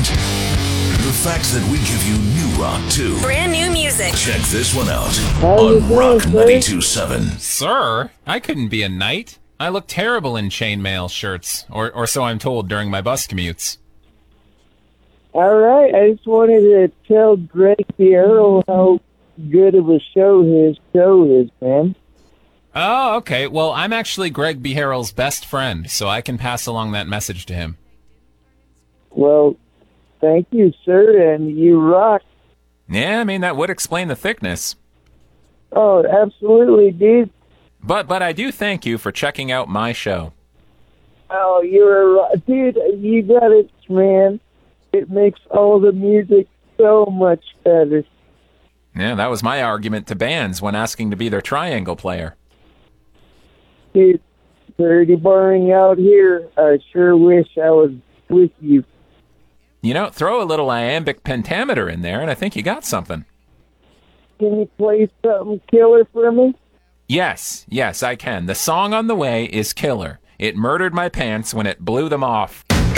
different? The facts that we give you new rock, too. Brand new music. Check this one out How you on doing, Rock sir? 92.7. Sir, I couldn't be a knight. I look terrible in chainmail shirts, or so I'm told during my bus commutes. All right, I just wanted to tell Greg Fierro how good of a show his show is, man. Oh, okay. Well, I'm actually Greg Beharrell's best friend, so I can pass along that message to him. Well, thank you, sir, and you rock. Yeah, I mean, that would explain the thickness. Oh, absolutely, dude. But I do thank you for checking out my show. Oh, dude, you got it, man. It makes all the music so much better. Yeah, that was my argument to bands when asking to be their triangle player. It's pretty boring out here. I sure wish I was with you. You know, throw a little iambic pentameter in there, and I think you got something. Can you play something killer for me? Yes, I can. The song on the way is killer. It murdered my pants when it blew them off.